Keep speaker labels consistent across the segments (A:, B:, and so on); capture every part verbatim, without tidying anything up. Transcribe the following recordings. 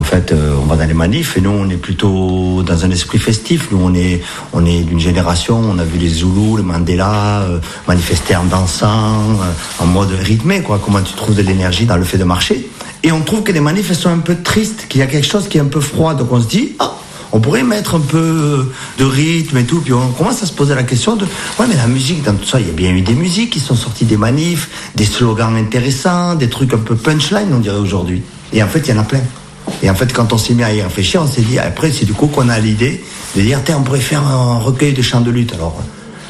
A: fait, euh, on va dans les manifs et nous, on est plutôt dans un esprit festif. Nous, on est, on est d'une génération, on a vu les Zoulous, les Mandela, euh, manifester en dansant, euh, en mode rythmé, quoi. Comment tu trouves de l'énergie dans le fait de marcher. Et on trouve que les manifs sont un peu tristes, qu'il y a quelque chose qui est un peu froid. Donc on se dit, ah, on pourrait mettre un peu de rythme et tout. Puis on commence à se poser la question de, ouais, mais la musique, dans tout ça, il y a bien eu des musiques qui sont sorties des manifs, des slogans intéressants, des trucs un peu punchline, on dirait aujourd'hui. Et en fait, il y en a plein. Et en fait, quand on s'est mis à y réfléchir, on s'est dit, après, c'est du coup qu'on a l'idée de dire, tiens, on pourrait faire un recueil de chants de lutte. Alors,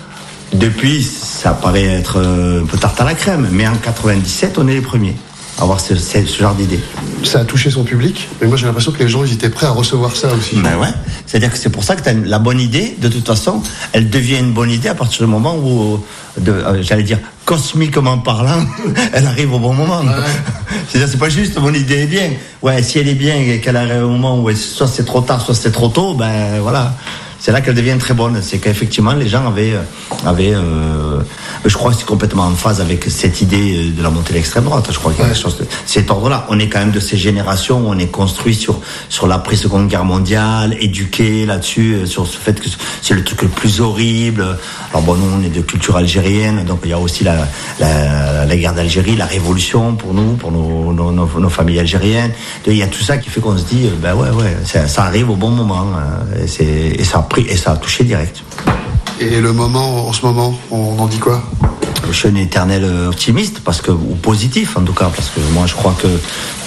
A: depuis, ça paraît être un peu tarte à la crème, mais en quatre-vingt-dix-sept, on est les premiers à avoir ce, ce, ce genre d'idée.
B: Ça a touché son public, mais moi j'ai l'impression que les gens ils étaient prêts à recevoir ça aussi.
A: Ben ouais, c'est-à-dire que c'est pour ça que t'as la bonne idée, de toute façon, elle devient une bonne idée à partir du moment où, de, euh, j'allais dire, cosmiquement parlant, elle arrive au bon moment. Ouais. C'est-à-dire, c'est pas juste mon idée est bien. Ouais, si elle est bien et qu'elle arrive au moment où soit c'est trop tard, soit c'est trop tôt, ben voilà. C'est là qu'elle devient très bonne. C'est qu'effectivement, les gens avaient, avaient euh, je crois que c'est complètement en phase avec cette idée de la montée de l'extrême droite. Je crois qu'il y a quelque chose de cet ordre-là. On est quand même de ces générations où on est construit sur, sur l'après-seconde guerre mondiale, éduqué là-dessus, sur ce fait que c'est le truc le plus horrible. Alors bon, nous, on est de culture algérienne, donc il y a aussi la, la, la guerre d'Algérie, la révolution pour nous, pour nos, nos, nos, nos familles algériennes. Il y a tout ça qui fait qu'on se dit, ben ouais, ouais, ça, ça arrive au bon moment. Et, c'est, et ça pris et ça a touché direct.
B: Et le moment, en ce moment, on en dit quoi ?
A: Je suis un éternel optimiste, parce que, ou positif en tout cas, parce que moi je crois que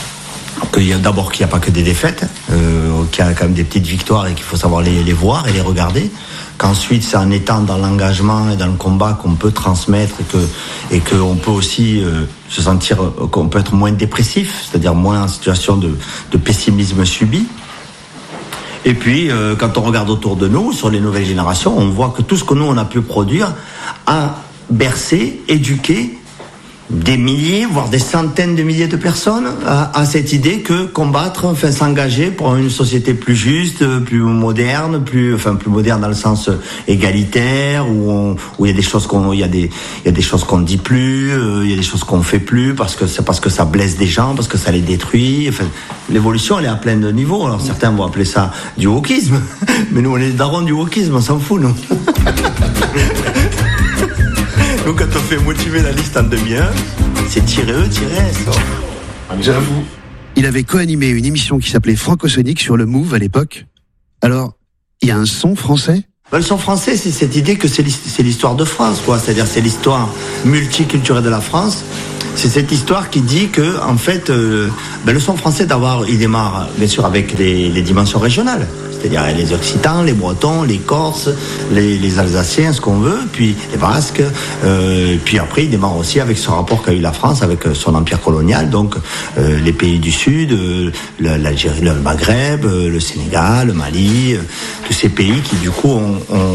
A: qu'il y a d'abord qu'il n'y a pas que des défaites, euh, qu'il y a quand même des petites victoires et qu'il faut savoir les, les voir et les regarder. Qu'ensuite c'est en étant dans l'engagement et dans le combat qu'on peut transmettre et que et qu'on peut aussi euh, se sentir qu'on peut être moins dépressif, c'est-à-dire moins en situation de, de pessimisme subi. Et puis, euh, quand on regarde autour de nous, sur les nouvelles générations, on voit que tout ce que nous, on a pu produire a bercé, éduqué des milliers, voire des centaines de milliers de personnes à, à cette idée que combattre, enfin s'engager pour une société plus juste, plus moderne, plus, enfin plus moderne dans le sens égalitaire, où on, où il y a des choses qu'on, il y a des, il y a des choses qu'on ne dit plus, euh, il y a des choses qu'on fait plus parce que c'est parce que ça blesse des gens, parce que ça les détruit. Enfin, l'évolution, elle est à plein de niveaux. Alors certains vont appeler ça du wokisme, mais nous on est les darons du wokisme, on s'en fout, nous. Donc quand on fait motiver la liste en demi-heure, c'est tirer eux, tirer S.
B: J'avoue.
C: Il avait co-animé une émission qui s'appelait Francosonique sur le Move à l'époque. Alors, il y a un son français ?
A: Ben, le son français, c'est cette idée que c'est l'histoire de France, quoi. C'est-à-dire c'est l'histoire multiculturelle de la France. C'est cette histoire qui dit que, en fait, euh, ben, le son français d'abord, il démarre bien sûr avec les, les dimensions régionales. C'est-à-dire les Occitans, les Bretons, les Corses, les, les Alsaciens, ce qu'on veut, puis les Basques. Euh, puis après, il démarre aussi avec ce rapport qu'a eu la France avec son empire colonial, donc euh, les pays du Sud, euh, l'Algérie, le Maghreb, euh, le Sénégal, le Mali, euh, tous ces pays qui du coup ont,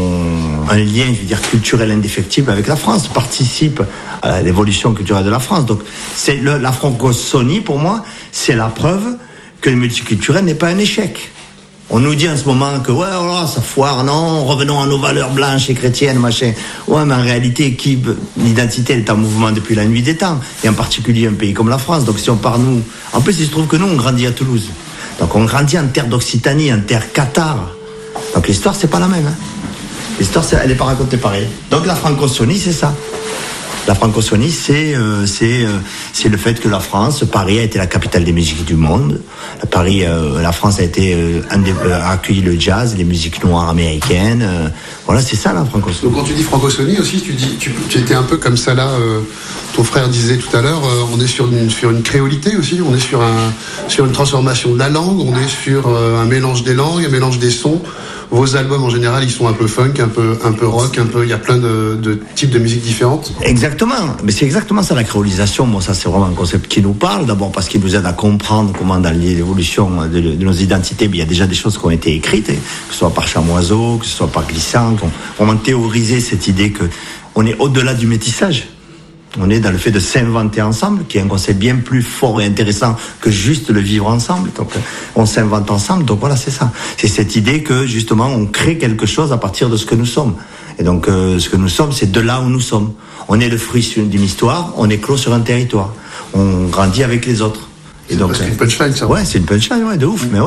A: ont un lien, je veux dire, culturel indéfectible avec la France, participent à l'évolution culturelle de la France. Donc, c'est le, la francophonie, pour moi, c'est la preuve que le multiculturel n'est pas un échec. On nous dit en ce moment que ouais, oh, ça foire, non, revenons à nos valeurs blanches et chrétiennes, machin. Ouais, mais en réalité, qui, l'identité elle est en mouvement depuis la nuit des temps, et en particulier un pays comme la France. Donc si on part nous, en plus il se trouve que nous on grandit à Toulouse, donc on grandit en terre d'Occitanie, en terre cathare. Donc l'histoire c'est pas la même. Hein. L'histoire elle n'est pas racontée pareil. Donc la francophonie c'est ça. La francophonie, c'est euh, c'est euh, c'est le fait que la France, Paris a été la capitale des musiques du monde. Paris, euh, la France a été euh, un des, euh, a accueilli le jazz, les musiques noires américaines. Euh, voilà, c'est ça la francophonie.
B: Donc quand tu dis francophonie aussi, tu dis, tu, tu étais un peu comme ça là. Euh, ton frère disait tout à l'heure, euh, on est sur une sur une créolité aussi. On est sur un sur une transformation de la langue. On est sur euh, un mélange des langues, un mélange des sons. Vos albums en général, ils sont un peu funk, un peu un peu rock, un peu. Il y a plein de, de types de musique différentes.
A: Exactement, mais c'est exactement ça la créolisation. Moi, ça c'est vraiment un concept qui nous parle. D'abord parce qu'il nous aide à comprendre comment dans l'évolution de, de nos identités, il y a déjà des choses qui ont été écrites, que ce soit par Chamoiseau, que ce soit par Glissant, qu'on vraiment théorisé cette idée que on est au-delà du métissage. On est dans le fait de s'inventer ensemble, qui est un concept bien plus fort et intéressant que juste le vivre ensemble. Donc, on s'invente ensemble. Donc voilà, c'est ça. C'est cette idée que justement, on crée quelque chose à partir de ce que nous sommes. Et donc, euh, ce que nous sommes, c'est de là où nous sommes. On est le fruit d'une histoire. On est clos sur un territoire. On grandit avec les autres.
B: Et donc, c'est une punchline, ça.
A: Ouais, c'est une punchline, ouais, de ouf. Mais